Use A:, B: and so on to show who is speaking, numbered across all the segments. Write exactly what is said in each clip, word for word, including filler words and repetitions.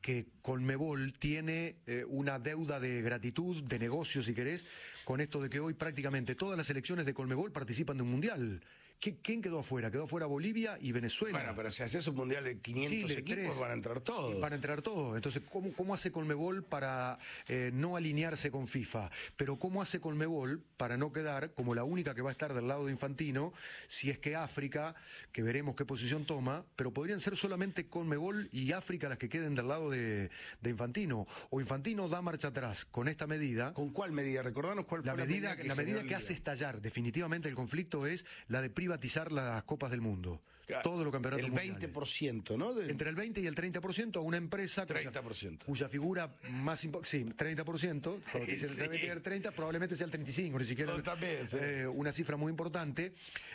A: que Conmebol tiene eh, una deuda de gratitud, de negocio, si querés, con esto de que hoy prácticamente todas las selecciones de Conmebol participan de un mundial. ¿Quién quedó afuera? Quedó afuera Bolivia y Venezuela.
B: Bueno, pero si haces un mundial de quinientos Chile, equipos, tres, van a entrar todos.
A: Van a entrar todos. Entonces, ¿cómo, cómo hace Conmebol para eh, no alinearse con FIFA? Pero ¿cómo hace Conmebol para no quedar como la única que va a estar del lado de Infantino, si es que África, que veremos qué posición toma, pero podrían ser solamente Conmebol y África las que queden del lado de, de Infantino? O Infantino da marcha atrás con esta medida.
B: ¿Con cuál medida? Recordanos cuál
A: la
B: fue
A: medida,
B: la medida que,
A: la medida que hace
B: día.
A: estallar definitivamente el conflicto es la de privatizar las Copas del Mundo.
B: Claro,
A: todos los campeonatos
B: el
A: mundiales.
B: veinte por ciento, ¿no? De...
A: Entre el veinte y el treinta por ciento a una empresa
B: treinta por ciento.
A: Cuya, cuya figura más importante, sí, treinta por ciento, cuando te dicen el veinte y el treinta, probablemente sea el treinta y cinco, ni siquiera
B: no, también, sí.
A: eh, una cifra muy importante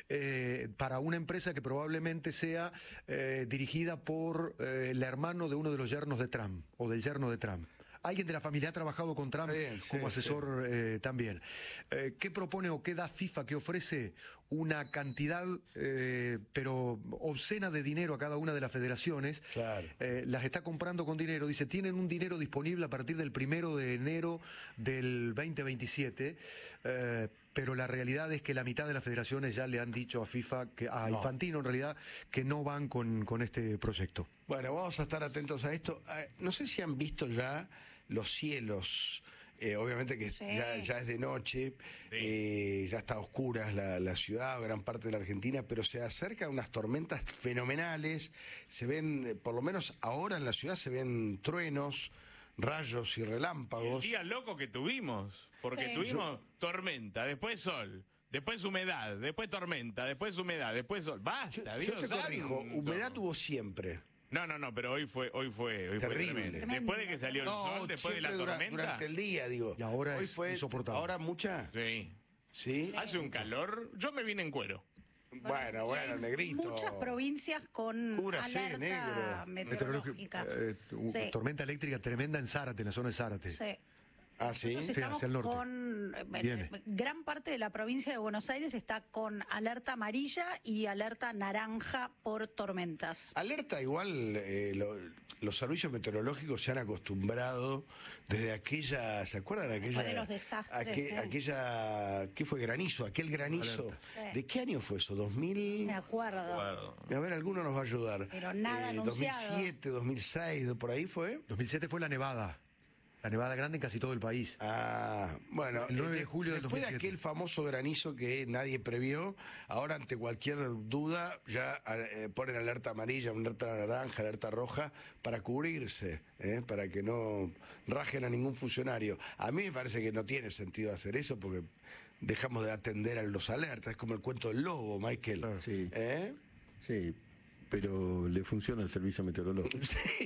A: eh, para una empresa que probablemente sea eh, dirigida por eh, el hermano de uno de los yernos de Trump, o del yerno de Trump. Alguien de la familia ha trabajado con Trump
B: Bien, sí,
A: como asesor
B: sí.
A: eh, también. Eh, ¿Qué propone o qué da FIFA que ofrece una cantidad, eh, pero obscena de dinero a cada una de las federaciones?
B: Claro.
A: Eh, las está comprando con dinero. Dice, tienen un dinero disponible a partir del primero de enero del veinte veintisiete. Eh, pero la realidad es que la mitad de las federaciones ya le han dicho a FIFA, que, a no. Infantino en realidad, que no van con, con este proyecto.
B: Bueno, vamos a estar atentos a esto. Eh, no sé si han visto ya los cielos, eh, obviamente que sí. ya, ya es de noche, sí. eh, ya está a oscuras la, la ciudad, gran parte de la Argentina, pero se acercan unas tormentas fenomenales, se ven, por lo menos ahora en la ciudad se ven truenos, rayos y relámpagos.
C: El día loco que tuvimos, porque sí. tuvimos tormenta, después sol, después humedad, después tormenta, después humedad, después sol. Basta,
B: yo,
C: Dios
B: yo te
C: santo.
B: corrijo, humedad tuvo siempre.
C: No, no, no, pero hoy fue, hoy fue, hoy
B: terrible.
C: fue tremendo. Después de que salió el
B: no,
C: sol, después de la
B: durante,
C: tormenta.
B: Durante el día, digo.
A: Y ahora
B: hoy
A: es
B: fue
A: insoportable.
B: Ahora mucha.
C: Sí.
B: Sí.
C: Hace un calor. Yo me vine en cuero.
B: Bueno, bueno, negrito.
D: Muchas provincias con
B: Cúbrase,
D: alerta
B: negro.
D: meteorológica.
A: Eh,
D: sí.
A: Tormenta eléctrica tremenda en Zárate, en la zona de Zárate.
D: Sí.
B: Ah, sí.
D: Entonces
A: sí,
D: estamos
A: hacia el norte.
D: con
A: Viene.
D: gran parte de la provincia de Buenos Aires está con alerta amarilla y alerta naranja por tormentas.
B: Alerta igual, eh, lo, los servicios meteorológicos se han acostumbrado desde aquella, ¿se acuerdan? Aquella,
D: de los desastres.
B: Aqu
D: sí.
B: Aquella, ¿qué fue? Granizo, aquel granizo.
D: Sí.
B: ¿De qué año fue eso? ¿dos mil?
D: Me acuerdo.
B: A ver, alguno nos va a ayudar.
D: Pero nada
B: eh,
D: anunciado.
B: dos mil siete, dos mil seis, por ahí fue.
A: dos mil siete fue la nevada. La nevada grande en casi todo el país.
B: Ah, bueno,
A: el nueve de julio del
B: después
A: dos mil siete.
B: de aquel famoso granizo que nadie previó, ahora ante cualquier duda ya eh, ponen alerta amarilla, alerta naranja, alerta roja para cubrirse, eh, para que no rajen a ningún funcionario. A mí me parece que no tiene sentido hacer eso porque dejamos de atender a los alertas, es como el cuento del lobo, Michael.
E: Claro, sí.
B: ¿Eh?
E: Sí. Pero le funciona el servicio meteorológico.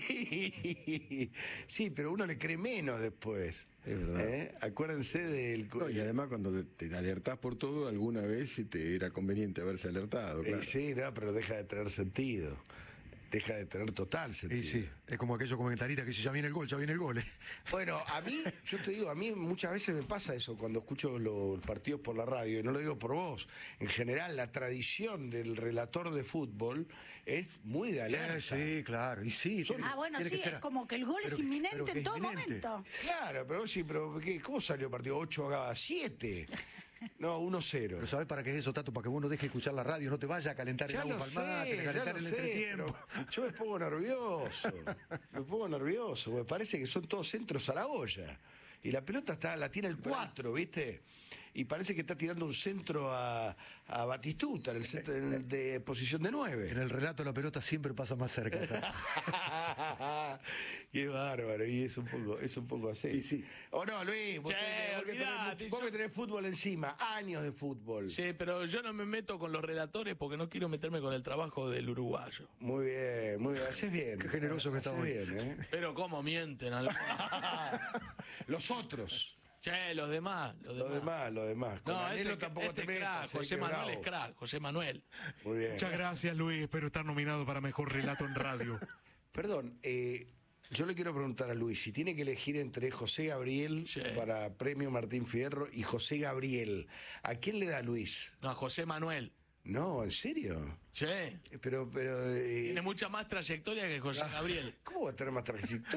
B: Sí, sí, pero uno le cree menos después.
E: Es verdad.
B: ¿Eh? Acuérdense del...
E: No, y además cuando te, te alertás por todo, alguna vez te era conveniente haberse alertado. Claro.
B: Eh, sí, no, pero deja de tener sentido. Deja de tener total sentido.
A: Y sí, es como aquellos comentaristas que dicen, ya viene el gol, ya viene el gol. ¿eh?
B: Bueno, a mí, yo te digo, a mí muchas veces me pasa eso cuando escucho los partidos por la radio, y no lo digo por vos. En general, la tradición del relator de fútbol es muy de alerta.
A: Eh, sí, claro, y sí.
D: Tiene, ah, bueno, sí, es como que el gol
A: pero,
D: es inminente en todo
A: inminente.
D: momento.
B: Claro, pero sí, pero ¿qué? ¿Cómo salió el partido? ¿ocho a siete? No, uno cero.
A: Pero ¿sabés para qué es eso, Tato? Para que vos no dejes escuchar la radio, no te vayas a calentar
B: ya
A: el agua palmate, a calentar el
B: sé,
A: entretiempo.
B: Yo me pongo nervioso, me pongo nervioso, me parece que son todos centros a la olla. Y la pelota está, la tiene el cuatro, ¿viste? Y parece que está tirando un centro a, a Batistuta, en el centro en, de posición de nueve.
A: En el relato la pelota siempre pasa más cerca.
B: Qué bárbaro, y es un poco, es un poco así.
E: Y sí.
B: ¿O no, Luis? Vos,
C: Che,
B: tenés, vos, que
C: olvidate,
B: tenés, vos
C: yo...
B: que tenés fútbol encima, años de fútbol.
C: Sí, pero yo no me meto con los relatores porque no quiero meterme con el trabajo del uruguayo.
B: Muy bien, muy bien, haces bien.
A: Qué generoso que está hoy.
B: Bien, ¿eh?
C: Pero cómo mienten al...
B: Los otros.
C: Che, los demás, los demás.
B: Los demás, los demás. Con
C: no,
B: Anhelo
C: este,
B: tampoco
C: este
B: te metas,
C: crack,
B: eh,
C: José
B: qué
C: Manuel
B: bravo.
C: es crack, José Manuel.
B: Muy bien.
F: Muchas gracias, Luis. Espero estar nominado para Mejor Relato en Radio.
B: Perdón, eh, yo le quiero preguntar a Luis, si tiene que elegir entre José Gabriel
C: Sí.
B: para Premio Martín Fierro y José Gabriel, ¿a quién le da Luis?
C: No, a José Manuel.
B: No, ¿en serio?
C: Sí.
B: Pero, pero... eh,
C: Tiene mucha más trayectoria que José Gabriel.
B: ¿Cómo va a tener más trayectoria?